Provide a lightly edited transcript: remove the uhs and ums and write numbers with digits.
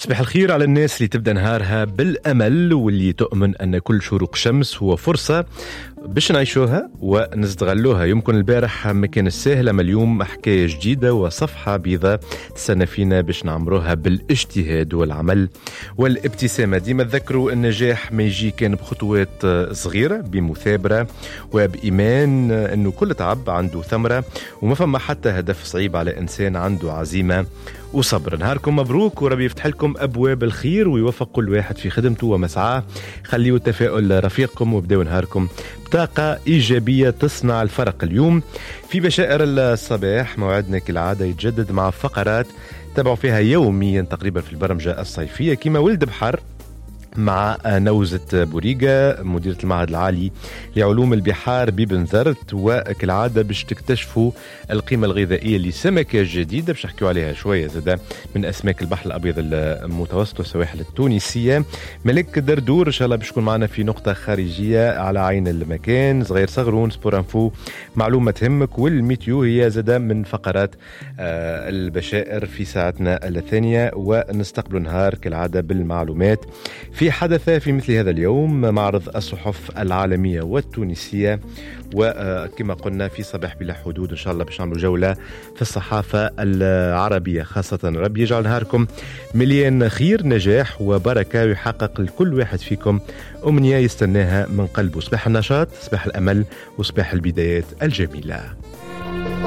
صباح الخير على الناس اللي تبدأ نهارها بالأمل واللي تؤمن أن كل شروق شمس هو فرصة باش نعيشوها ونستغلوها. يمكن البارح ما كان السهل، أما اليوم حكاية جديدة وصفحة بيضاء تستنى فينا باش نعمروها بالاجتهاد والعمل والابتسامة. ديما تذكروا النجاح ما يجي كان بخطوات صغيرة، بمثابرة وبإيمان أنه كل تعب عنده ثمرة، وما فما حتى هدف صعيب على إنسان عنده عزيمة وصبر. نهاركم مبروك وربي يفتح لكم أبواب الخير ويوفق كل واحد في خدمته ومسعاه. خليوا التفاؤل رفيقكم وابدأوا نهاركم بطاقة إيجابية تصنع الفرق. اليوم في بشائر الصباح موعدنا كالعادة يتجدد مع فقرات تابعوا فيها يوميا تقريبا في البرمجة الصيفية، كما ولد بحر مع نوزة بوريقة مديرة المعهد العالي لعلوم البحار ببن ذرت، وكالعادة باش تكتشفوا القيمة الغذائية لسمكة جديدة باش نحكيوا عليها شوية زادة من أسماك البحر الأبيض المتوسط والسواحل التونسية. ملك دردور إن شاء الله باش تكون معنا في نقطة خارجية على عين المكان. صغير صغرون سبور انفو معلومة تهمك، والميتيو هي زادة من فقرات البشائر في ساعتنا الثانية، ونستقبل نهار كالعادة بالمعلومات. في حدث في مثل هذا اليوم معرض الصحف العالمية والتونسية، وكما قلنا في صباح بلا حدود إن شاء الله باش نعملوا جولة في الصحافة العربية خاصة. ربي يجعل نهاركم مليان خير، نجاح وبركة، ويحقق لكل واحد فيكم أمنية يستناها من قلبه. صباح النشاط، صباح الأمل، وصباح البدايات الجميلة.